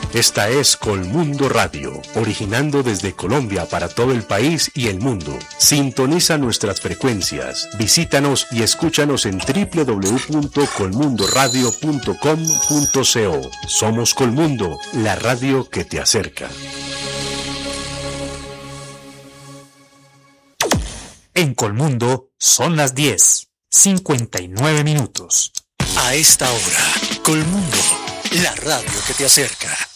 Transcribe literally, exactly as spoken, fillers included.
Esta es Colmundo Radio, originando desde Colombia para todo el país y el mundo. Sintoniza nuestras frecuencias, visítanos y escúchanos en doble u doble u doble u punto colmundo radio punto com punto co. Somos Colmundo, la radio que te acerca. En Colmundo son las diez, cincuenta y nueve minutos. A esta hora, Colmundo, la radio que te acerca.